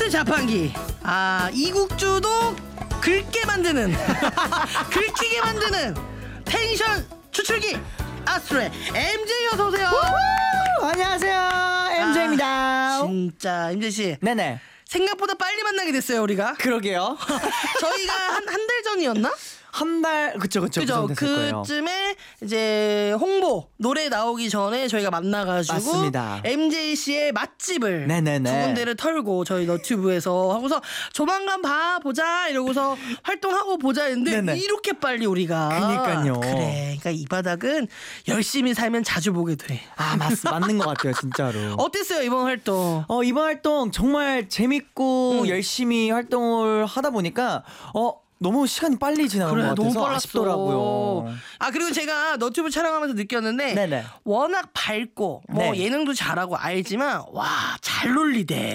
뉴스 자판기. 이국주도 긁게 만드는 긁히게 만드는 텐션 추출기 아스트로의 MJ 어서오세요. 안녕하세요, MJ입니다. 진짜 MJ씨 네네. 생각보다 빨리 만나게 됐어요 우리가. 그러게요. 저희가 한 달 전이었나? 한 달, 그쵸. 그쯤에 이제 홍보 노래 나오기 전에 저희가 만나가지고 맞습니다. MJ 씨의 맛집을 네네네. 두 군데를 털고 저희 너튜브에서 하고서 조만간 보자 이러고서 활동하고 보자 했는데 네네. 이렇게 빨리 우리가. 그니까요. 그래. 그러니까 이 바닥은 열심히 살면 자주 보게 돼. 맞는 것 같아요, 진짜로. 어땠어요 이번 활동? 이번 활동 정말 재밌고 열심히 활동을 하다 보니까 너무 시간이 빨리 지나간 것 같아서 너무 빨랐어. 아쉽더라고요. 그리고 제가 너튜브 촬영하면서 느꼈는데 네네. 워낙 밝고 뭐 네. 예능도 잘하고 알지만 와 잘 놀리대.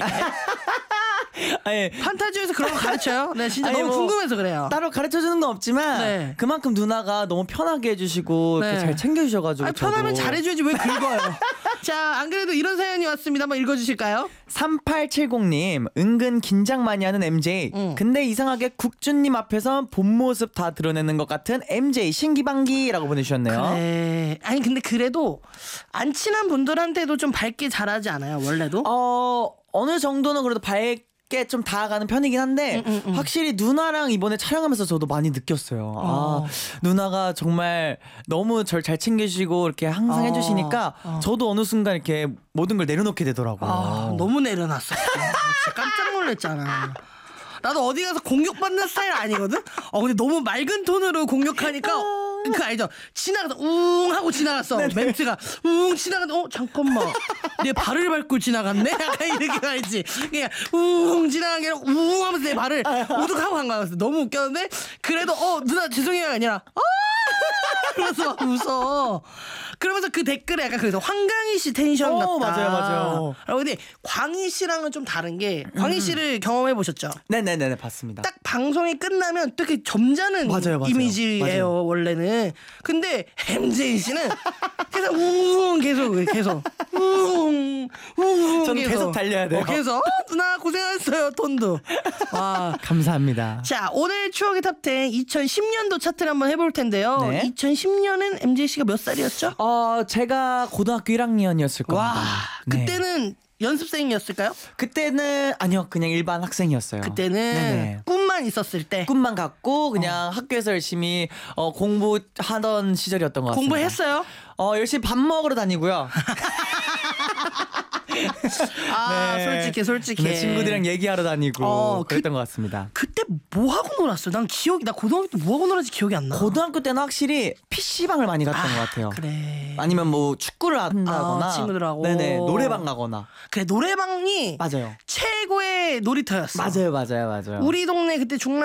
판타지에서 그런 거 가르쳐요? 네, 진짜 너무 궁금해서 그래요. 따로 가르쳐주는 건 없지만 네. 그만큼 누나가 너무 편하게 해주시고 네. 이렇게 잘 챙겨주셔가지고 편하면 저도. 잘해줘야지 왜 긁어요. 자, 안 그래도 이런 사연이 왔습니다. 한번 읽어주실까요? 3870님 은근 긴장 많이 하는 MJ 근데 이상하게 국주님 앞에서 본 모습 다 드러내는 것 같은 MJ 신기방기라고 보내주셨네요. 네. 아니 근데 그래도 안 친한 분들한테도 좀 밝게 잘하지 않아요 원래도? 어느 정도는 그래도 밝게 좀 다가가는 편이긴 한데 확실히 누나랑 이번에 촬영하면서 저도 많이 느꼈어요. 누나가 정말 너무 절 잘 챙겨주시고 이렇게 항상 해주시니까 저도 어느 순간 이렇게 모든 걸 내려놓게 되더라고요. 너무 내려놨어. 진짜 깜짝 놀랐잖아. 나도 어디 가서 공격받는 스타일 아니거든? 근데 너무 맑은 톤으로 공격하니까 그 알죠? 지나가서 웅 하고 지나갔어. 네네. 멘트가 웅 지나가서 잠깐만 내 발을 밟고 지나갔네? 약간 이렇게 알지? 그냥 웅 지나간 게 아니라 웅 하면서 내 발을 우뚝하고 간 거였어. 너무 웃겼는데 그래도 누나 죄송해요 아니라 그래서 막 웃어. 그러면서 그 댓글에 약간 그래서 황강희 씨 텐션 같다. 맞아요. 근데 광희 씨랑은 좀 다른 게 광희 씨를 경험해 보셨죠? 네네네 봤습니다. 딱 방송이 끝나면 또 이렇게 점잖은 맞아요. 이미지예요 맞아요. 원래는. 근데 MJ 씨는 계속 웅 계속 웅 저는 계속 달려야 돼요. 계속 누나 고생하셨어요 톤도. 와. 감사합니다. 자 오늘 추억의 탑10 2010년도 차트를 한번 해볼 텐데요. 네. 2010년은 MJ 씨가 몇 살이었죠? 제가 고등학교 1학년이었을 겁니다. 와 네. 그때는 연습생이었을까요? 그때는 아니요 그냥 일반 학생이었어요. 그때는 네네. 꿈만 있었을 때 꿈만 갖고 그냥 학교에서 열심히 공부하던 시절이었던 것 같습니다. 공부했어요? 열심히 밥 먹으러 다니고요. 솔직히 네, 친구들이랑 얘기하러 다니고 그랬던 것 같습니다. 그때 뭐 하고 놀았어요? 나 고등학교 때 뭐 하고 놀았지 기억이 안 나. 고등학교 때는 확실히 PC방을 많이 갔던 것 같아요. 그래. 아니면 뭐 축구를 한다거나 친구들하고. 네네 노래방 가거나. 그래 노래방이 맞아요. 최고의 놀이터였어. 맞아요. 우리 동네 그때 중랑